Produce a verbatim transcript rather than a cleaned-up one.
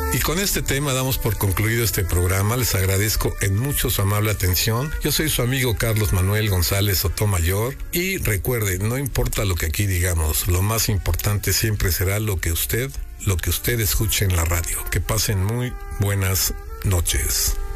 Y con este tema damos por concluido este programa. Les agradezco en mucho su amable atención. Yo soy su amigo Carlos Manuel González Sotomayor. Y recuerde, no importa lo que aquí digamos, lo más importante siempre será lo que usted, lo que usted escuche en la radio. Que pasen muy buenas noches.